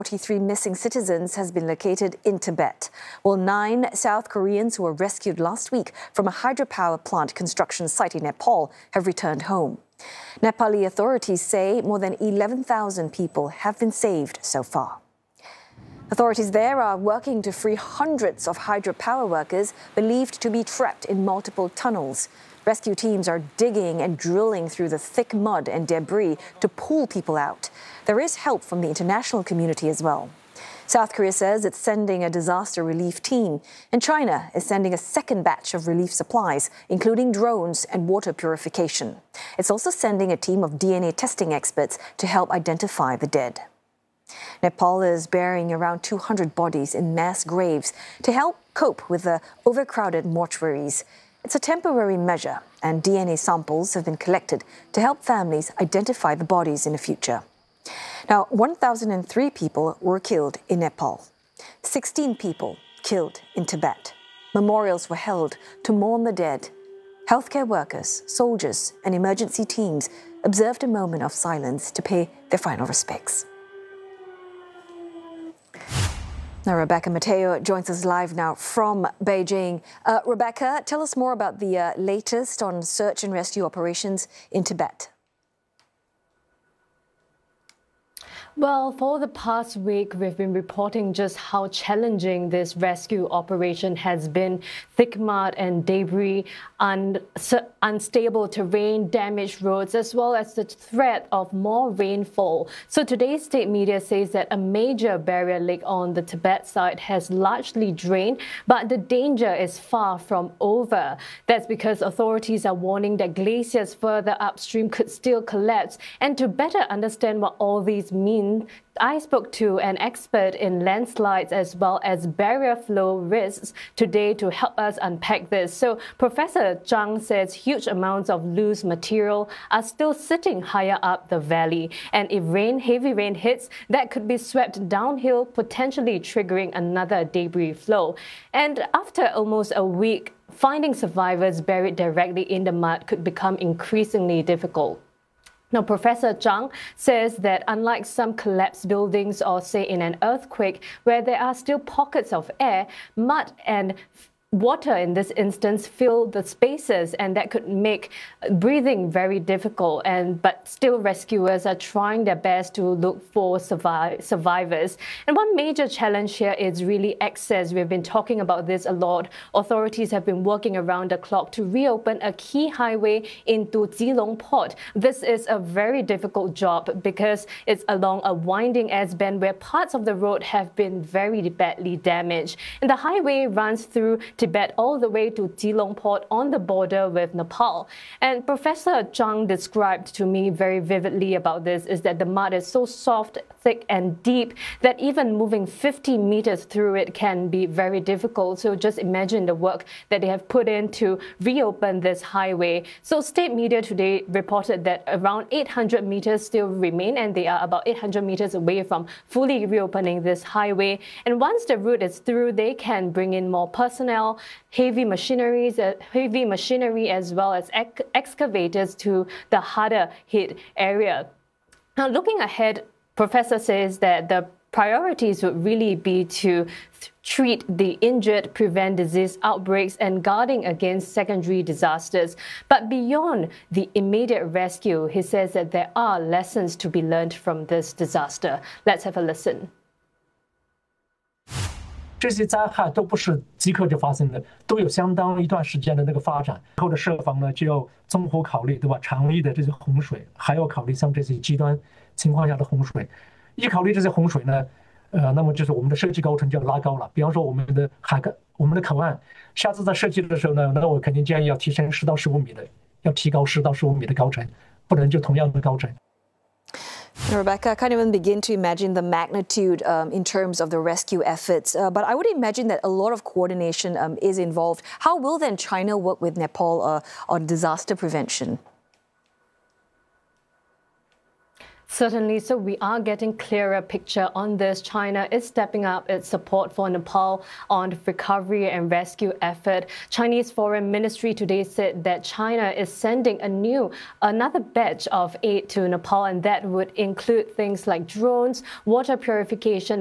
43 missing citizens has been located in Tibet, while 9 South Koreans who were rescued last week from a hydropower plant construction site in Nepal have returned home. Nepali authorities say more than 11,000 people have been saved so far. Authorities there are working to free hundreds of hydropower workers believed to be trapped in multiple tunnels. Rescue teams are digging and drilling through the thick mud and debris to pull people out. There is help from the international community as well. South Korea says it's sending a disaster relief team, and China is sending a second batch of relief supplies, including drones and water purification. It's also sending a team of DNA testing experts to help identify the dead. Nepal is burying around 200 bodies in mass graves to help cope with the overcrowded mortuaries. It's a temporary measure, and DNA samples have been collected to help families identify the bodies in the future. Now, 1,003 people were killed in Nepal, 16 people killed in Tibet. Memorials were held to mourn the dead. Healthcare workers, soldiers, and emergency teams observed a moment of silence to pay their final respects. Now, Rebecca Mateo joins us live now from Beijing. Rebecca, tell us more about the latest on search and rescue operations in Tibet. Well, for the past week, we've been reporting just how challenging this rescue operation has been. Thick mud and debris, unstable terrain, damaged roads, as well as the threat of more rainfall. So today's state media says that a major barrier lake on the Tibet side has largely drained, but the danger is far from over. That's because authorities are warning that glaciers further upstream could still collapse. And to better understand what all these mean, I spoke to an expert in landslides as well as barrier flow risks today to help us unpack this. So Professor Zhang says huge amounts of loose material are still sitting higher up the valley. And if heavy rain hits, that could be swept downhill, potentially triggering another debris flow. And after almost a week, finding survivors buried directly in the mud could become increasingly difficult. Now, Professor Zhang says that unlike some collapsed buildings or, say, in an earthquake, where there are still pockets of air, mud and water in this instance fill the spaces, and that could make breathing very difficult. But still, rescuers are trying their best to look for survivors. And one major challenge here is really access. We've been talking about this a lot. Authorities have been working around the clock to reopen a key highway into Jilong Port. This is a very difficult job because it's along a winding S-bend where parts of the road have been very badly damaged. And the highway runs through Tibet all the way to Jilong Port on the border with Nepal. And Professor Zhang described to me very vividly about this is that the mud is so soft, thick and deep that even moving 50 meters through it can be very difficult. So just imagine the work that they have put in to reopen this highway. So state media today reported that around 800 meters still remain, and they are about 800 meters away from fully reopening this highway. And once the route is through, they can bring in more personnel, heavy machinery as well as excavators to the harder hit area. Now, looking ahead, Professor says that the priorities would really be to treat the injured, prevent disease outbreaks, and guarding against secondary disasters. But beyond the immediate rescue, he says that there are lessons to be learned from this disaster. Let's have a listen. 这些灾害都不是即刻就发生的，都有相当一段时间的那个发展。以后的设防呢，就要综合考虑，对吧？常遇的这些洪水，还要考虑像这些极端情况下的洪水。一考虑这些洪水呢，那么就是我们的设计高程就要拉高了。比方说我们的我们的口岸，下次在设计的时候呢，那我肯定建议要提升10到15米的，要提高10到15米的高程，不能就同样的高程。 Rebecca, I can't even begin to imagine the magnitude in terms of the rescue efforts. But I would imagine that a lot of coordination is involved. How will then China work with Nepal on disaster prevention? Certainly, so we are getting clearer picture on this. China is stepping up its support for Nepal on the recovery and rescue effort. Chinese Foreign Ministry today said that China is sending another batch of aid to Nepal, and that would include things like drones, water purification,